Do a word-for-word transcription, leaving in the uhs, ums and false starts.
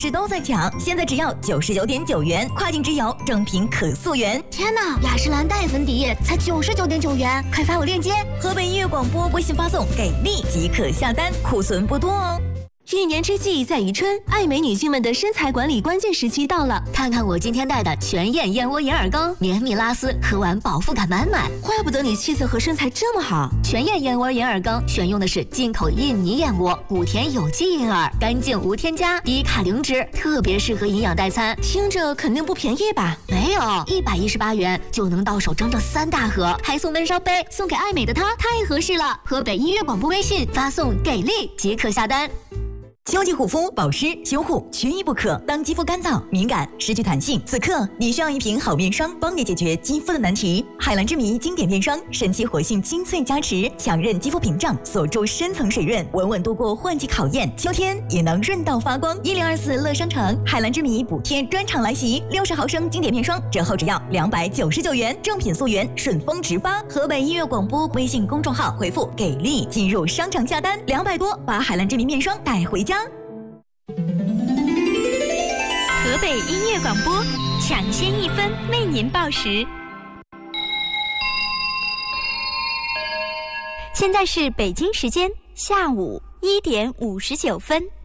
是都在抢，现在只要九十九点九元，跨境直邮，正品可溯源。 天哪，雅诗兰黛粉底液才九十九点九元，快发我链接。 河北音乐广播微信发送给力即可下单，库存不多哦。 一年之计在于春，爱美女性们的身材管理关键时期到了。 看看我今天带的全燕燕窝银耳羹，绵密拉丝，喝完饱腹感满满。 怪不得你气色和身材这么好。 全燕燕窝银耳羹选用的是进口印尼燕窝，谷田有机银耳，干净无添加，低卡零脂，特别适合营养代餐。 听着肯定不便宜吧？ 没有，一百一十八元就能到手整整三大盒，还送温烧杯，送给爱美的她，太合适了。河北音乐广播微信发送给力即可下单。 秋季护肤保湿修护缺一不可。当肌肤干燥、敏感、失去弹性，此刻你需要一瓶好面霜，帮你解决肌肤的难题。海蓝之谜经典面霜，神奇活性精粹加持，强韧肌肤屏障，锁住深层水润，稳稳度过换季考验。秋天也能润到发光。一零二四乐商城海蓝之谜补贴专场来袭，六十毫升经典面霜折后只要两百九十九元，正品溯源，顺丰直发。河北音乐广播微信公众号回复给力进入商场下单，两百多把海蓝之谜面霜带回家。 河北音乐广播抢先一分为您报时。现在是北京时间下午一点五十九分。